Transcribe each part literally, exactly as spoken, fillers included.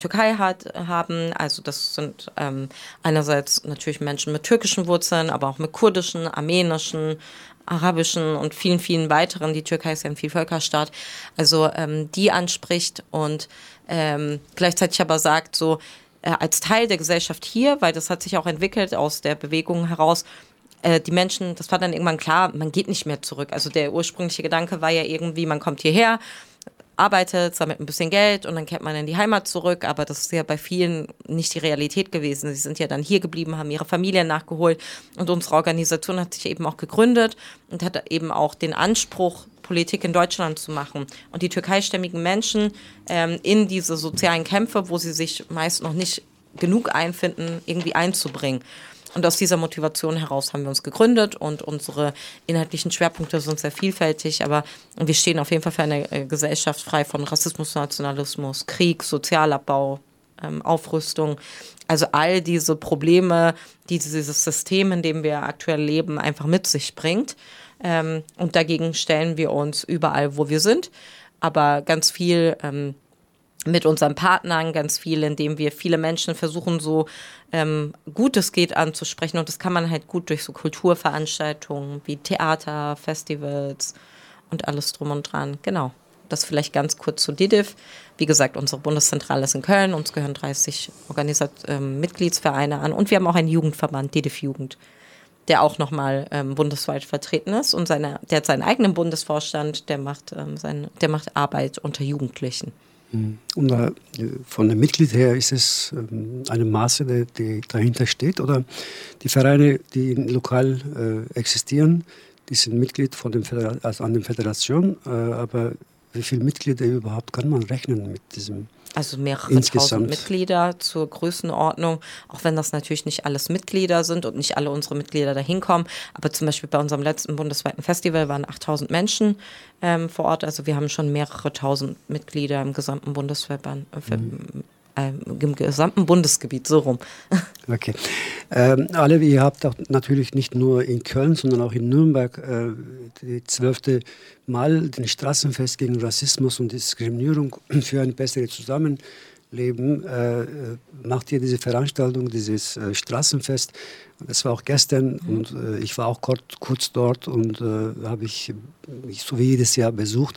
Türkei hat, haben. Also das sind ähm, einerseits natürlich Menschen mit türkischen Wurzeln, aber auch mit kurdischen, armenischen, arabischen und vielen, vielen weiteren. Die Türkei ist ja ein Vielvölkerstaat. Also ähm, die anspricht und ähm, gleichzeitig aber sagt so, äh, als Teil der Gesellschaft hier, weil das hat sich auch entwickelt aus der Bewegung heraus, äh, die Menschen, das war dann irgendwann klar, man geht nicht mehr zurück. Also der ursprüngliche Gedanke war ja irgendwie, man kommt hierher, arbeitet, sammelt ein bisschen Geld und dann kehrt man in die Heimat zurück. Aber das ist ja bei vielen nicht die Realität gewesen. Sie sind ja dann hier geblieben, haben ihre Familien nachgeholt. Und unsere Organisation hat sich eben auch gegründet und hat eben auch den Anspruch, Politik in Deutschland zu machen. Und die türkeistämmigen Menschen ähm, in diese sozialen Kämpfe, wo sie sich meist noch nicht genug einfinden, irgendwie einzubringen. Und aus dieser Motivation heraus haben wir uns gegründet und unsere inhaltlichen Schwerpunkte sind sehr vielfältig, aber wir stehen auf jeden Fall für eine Gesellschaft frei von Rassismus, Nationalismus, Krieg, Sozialabbau, ähm, Aufrüstung. Also all diese Probleme, die dieses System, in dem wir aktuell leben, einfach mit sich bringt. Ähm, und dagegen stellen wir uns überall, wo wir sind, aber ganz viel ähm, mit unseren Partnern, ganz viel, indem wir viele Menschen versuchen, so ähm, gut es geht anzusprechen. Und das kann man halt gut durch so Kulturveranstaltungen wie Theater, Festivals und alles drum und dran. Genau, das vielleicht ganz kurz zu D D I F. Wie gesagt, unsere Bundeszentrale ist in Köln, uns gehören dreißig Organisat- ähm, Mitgliedsvereine an und wir haben auch einen Jugendverband, D D I F Jugend, der auch nochmal ähm, bundesweit vertreten ist und seine, der hat seinen eigenen Bundesvorstand, der macht, ähm, sein, der macht Arbeit unter Jugendlichen. Und äh, von dem Mitglied her ist es ähm, eine Masse, die, die dahinter steht, oder die Vereine, die lokal äh, existieren, die sind Mitglied von dem Föder- also an der Föderation, äh, aber wie viele Mitglieder überhaupt kann man rechnen mit diesem? Also mehrere Insgesamt. tausend Mitglieder zur Größenordnung, auch wenn das natürlich nicht alles Mitglieder sind und nicht alle unsere Mitglieder da hinkommen. Aber zum Beispiel bei unserem letzten bundesweiten Festival waren achttausend Menschen ähm, vor Ort. Also wir haben schon mehrere tausend Mitglieder im gesamten Bundesverband, äh, mhm. äh, im gesamten Bundesgebiet, so rum. Okay. Ähm, alle, ihr habt auch natürlich nicht nur in Köln, sondern auch in Nürnberg äh, die zwölfte Mal den Straßenfest gegen Rassismus und Diskriminierung für ein besseres Zusammenleben. Äh, macht ihr diese Veranstaltung, dieses äh, Straßenfest? Das war auch gestern mhm. und äh, ich war auch kurz, kurz dort und äh, habe ich, ich so wie jedes Jahr besucht.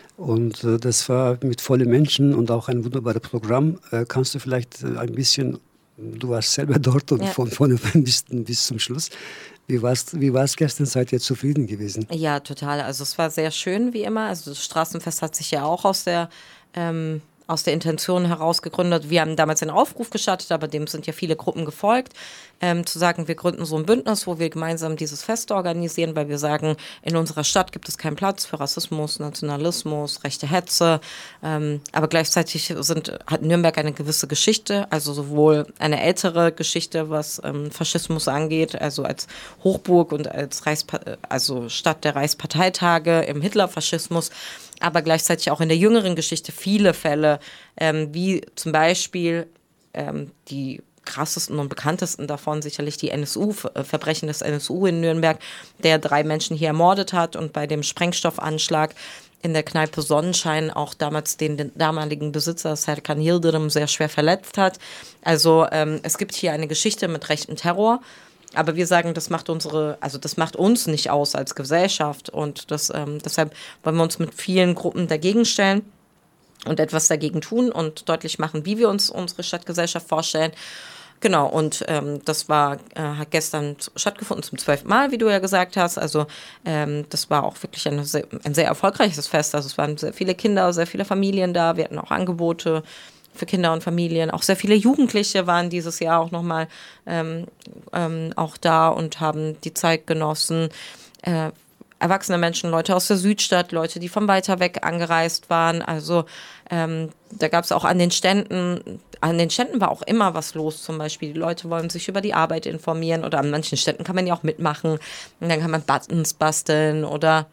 Und äh, das war mit vollen Menschen und auch ein wunderbares Programm. Äh, kannst du vielleicht äh, ein bisschen, du warst selber dort und ja. von vorne bis, bis zum Schluss. Wie war es wie war's gestern? Seid ihr zufrieden gewesen? Ja, total. Also es war sehr schön, wie immer. Also das Straßenfest hat sich ja auch aus der ähm, aus der Intention heraus gegründet. Wir haben damals einen Aufruf gestartet, aber dem sind ja viele Gruppen gefolgt, ähm, zu sagen, wir gründen so ein Bündnis, wo wir gemeinsam dieses Fest organisieren, weil wir sagen, in unserer Stadt gibt es keinen Platz für Rassismus, Nationalismus, rechte Hetze, ähm, aber gleichzeitig sind, hat Nürnberg eine gewisse Geschichte, also sowohl eine ältere Geschichte, was ähm, Faschismus angeht, also als Hochburg und als Reichspa- also Stadt der Reichsparteitage im Hitlerfaschismus, aber gleichzeitig auch in der jüngeren Geschichte viele Fälle, ähm, wie zum Beispiel ähm, die krassesten und bekanntesten davon sicherlich die N S U, Verbrechen des N S U in Nürnberg, der drei Menschen hier ermordet hat und bei dem Sprengstoffanschlag in der Kneipe Sonnenschein auch damals den, den damaligen Besitzer Serkan Yildirim sehr schwer verletzt hat. Also ähm, es gibt hier eine Geschichte mit rechtem Terror. Aber wir sagen, das macht unsere, also das macht uns nicht aus als Gesellschaft und das, ähm, deshalb wollen wir uns mit vielen Gruppen dagegen stellen und etwas dagegen tun und deutlich machen, wie wir uns unsere Stadtgesellschaft vorstellen. Genau, und ähm, das war, äh, hat gestern stattgefunden zum zwölften Mal, wie du ja gesagt hast. Also ähm, das war auch wirklich eine sehr, ein sehr erfolgreiches Fest. Also es waren sehr viele Kinder, sehr viele Familien da. Wir hatten auch Angebote für Kinder und Familien. Auch sehr viele Jugendliche waren dieses Jahr auch nochmal ähm, ähm, auch da und haben die Zeit genossen. Äh, erwachsene Menschen, Leute aus der Südstadt, Leute, die von weiter weg angereist waren. Also ähm, da gab es auch an den Ständen, an den Ständen war auch immer was los. Zum Beispiel die Leute wollen sich über die Arbeit informieren oder an manchen Ständen kann man ja auch mitmachen. Und dann kann man Buttons basteln oder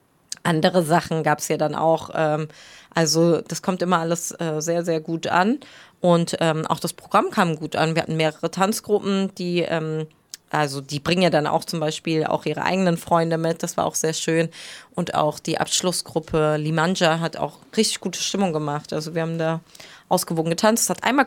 andere Sachen gab es ja dann auch. Ähm, also das kommt immer alles äh, sehr, sehr gut an. Und ähm, auch das Programm kam gut an. Wir hatten mehrere Tanzgruppen, die ähm, also die bringen ja dann auch zum Beispiel auch ihre eigenen Freunde mit, das war auch sehr schön. Und auch die Abschlussgruppe Limanja hat auch richtig gute Stimmung gemacht. Also wir haben da ausgewogen getanzt. Es hat einmal